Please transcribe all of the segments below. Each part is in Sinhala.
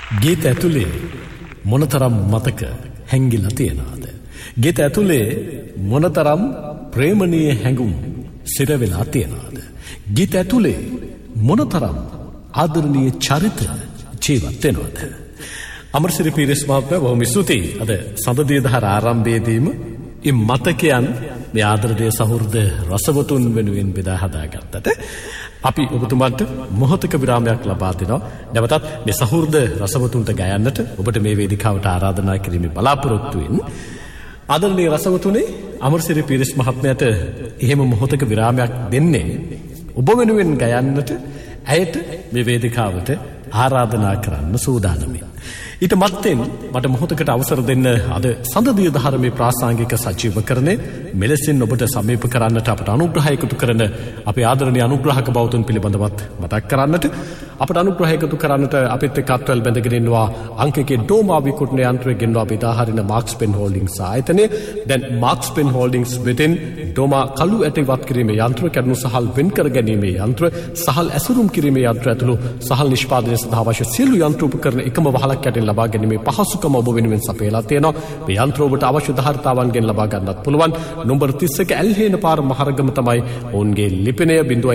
ගීත ඇතුලේ මොනතරම් මතක හැංගිලා තියනවාද? ගීත ඇතුලේ මොනතරම් ප්‍රේමණීය හැඟුම් සිර වෙලා තියනවාද? ගීත ඇතුලේ මොනතරම් ආදරණීය චරිත ජීවත් වෙනවද? අමරසිරි පීරිස් මහත්මයා බොහොම ස්තුතියි. අද සඳදිය දහර ආරම්භයේදීම මේ මතකයන් මේ ආදරණීය සහෘද රසවතුන් වෙනුවෙන් බෙදා හදාගත්තට අපි ඔබතුමාට මොහොතක විරාමයක් ලබා දෙනවා. නැවතත් මේ සහෘද රසවතුන්ට ගයන්නට ඔබට මේ වේදිකාවට ආරාධනා කිරීමේ බලාපොරොත්තුවෙන් ආදරණීය රසවතුනේ අමරසිරි පීරිස් මහත්මයාට එහෙම මොහොතක විරාමයක් දෙන්නේ ඔබ වෙනුවෙන් ගයන්නට ඇයට මේ වේදිකාවට ආරාධනා කරන්න සූදානම්යි. ඊට මත්තෙන් මට මොහොතකට අවසර දෙන්න අද සඳදිය ධර්මයේ ප්‍රාසංගික සජීවකරණය මෙලෙසින් ඔබට සමීප කරන්නට අපට අනුග්‍රහය එකතු කරන අපේ ආදරණීය අනුග්‍රහක බෞතුන් පිළිබඳවත් මතක් කරන්නට අපට අනුග්‍රහය එකතු කරන්නට අපිත් එක්ක අත්වල බැඳගෙන ඉන්නවා අංකකේ ඩෝමා විකුණන යන්ත්‍රය ගෙන්වා අපි දාහරින මාක්ස් පෙන් හෝල්ඩින්ග්ස් ආයතනය. දැන් මාක්ස් පෙන් හෝල්ඩින්ග්ස් වෙතින් ඩෝමා කළු ඇටි වත් කිරීමේ යන්ත්‍ර, කැඩුණු සහල් වෙන් කර ගැනීමේ යන්ත්‍ර, සහල් ඇසුරුම් කිරීමේ යන්ත්‍ර ඇතුළු සහල් නිෂ්පාදනය සඳහා අවශ්‍ය සියලු යන්ත්‍ර උපකරණ එකම වහලක් යටින් ලබා ගැනීමේ පහසුකම ඔබ වෙනුවෙන් සපයලා තියෙනවා. මේ යන්ත්‍ර ඔබට අවශ්‍ය ධාරිතාවන්ගෙන් ලබා ගන්නත් පුළුවන්. නම්බර 31 ඇල්හේන පාර මහරගම තමයි ඔවුන්ගේ ලිපිනය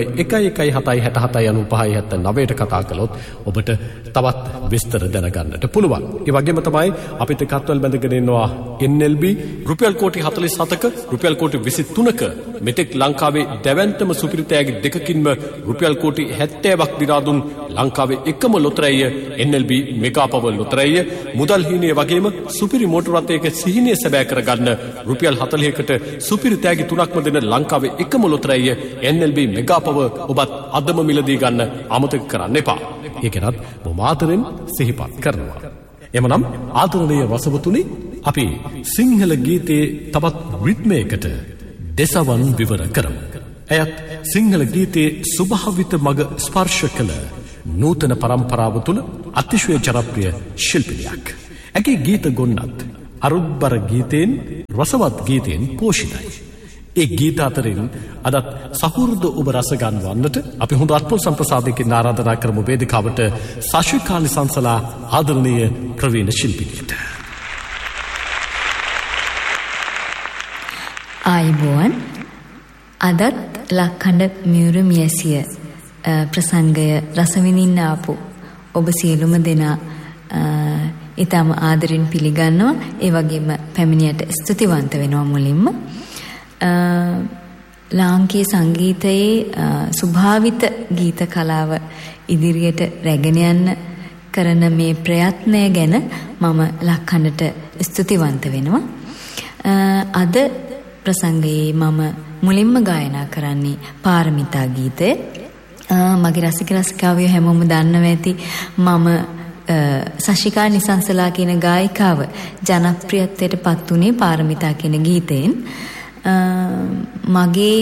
0117679579ට කතා කළොත් ඔබට තවත් විස්තර දැනගන්නට පුළුවන්. ඒ වගේම තමයි අපිට කත්වල බැඳගෙන ඉන්නවා NLB රුපියල් කෝටි 47ක රුපියල් කෝටි 23ක මෙතෙක් ලංකාවේ දැවැන්තම සුපිරිතෑගි දෙකකින්ම රුපියල් කෝටි 70ක් දිනා දුන් ලංකාවේ එකම ලොතරැය NLB මෙගා පවර් ලොතරැය. මුදල් හීනය වගේම සුපිරි මෝටර රථයක සිහිනය සැබෑ කරගන්න රුපියල් 40කට සුපිරි තෑගි 3ක්ම දෙන ලංකාවේ එකම ලොතරැය NLB මෙගා පවර් ඔබත් අදම මිලදී ගන්න අමතක කරන්න එපා. ඒකනත් බොමාතරෙන් සිහිපත් කරනවා. එමනම් ආදරණීය රසවතුනි, අපි සිංහල ගීතයේ තවත් රිද්මයකට දෙසවන් විවර කරමු. එයත් සිංහල ගීතයේ ස්වභාවිත මග ස්පර්ශ කළ නූතන පරම්පරාව තුළ අතිශය ජනප්‍රිය ශිල්පිනියක්. ඇගේ ගීත ගොන්නත් අරුත්බර ගීතයෙන් රසවත් ගීතයෙන් පෝෂිතයි. ඒ ගීත අතරින් අදත් සහෘද ඔබ රස ගන්නවන්නට අපි හොඳ අත්පොල් සම්ප්‍රසාදයකින් ආරාධනා කරමු වේදිකාවට සාශිකානි සංසලා ආදරණීය ප්‍රවීණ ශිල්පිනියට. ආයිබෝන් අදත් ලක්හඬ මියුරු මියසිය ප්‍රසංගය රසවිඳින්න ආපු ඔබ සියලුම දෙනා ඊටම ආදරෙන් පිළිගන්නවා. ඒ වගේම පැමිණියට ස්තුතිවන්ත වෙනවා. මුලින්ම ලාංකීය සංගීතයේ ස්වභාවිත ගීත කලාව ඉදිරියට රැගෙන යන්න කරන මේ ප්‍රයත්නය ගැන මම ලක්හඬට ස්තුතිවන්ත වෙනවා. අද ප්‍රසංගයේ මම මුලින්ම ගායනා කරන්නේ පාරමිතා ගීතය. මගේ රසික රසිකාවිය හැමෝම දන්නවා ඇති මම සශිකා නිසංසලා කියන ගායිකාව ජනප්‍රියත්වයට පත් වුණේ පාරමිතා කියන ගීතයෙන්. මගේ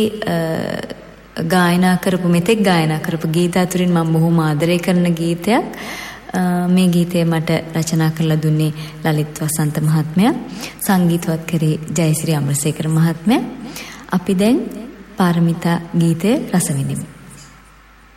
මෙතෙක් ගායනා කරපු ගීත අතුරින් මම බොහොම ආදරය කරන ගීතයක්. මේ ගීතය මට රචනා කරලා දුන්නේ ලලිත් වසන්ත මහත්මයා, සංගීතවත් කරේ ජයසිරි අමරසේකර මහත්මයා. අපි දැන් පාරමිතා ගීතය රස විඳිමු.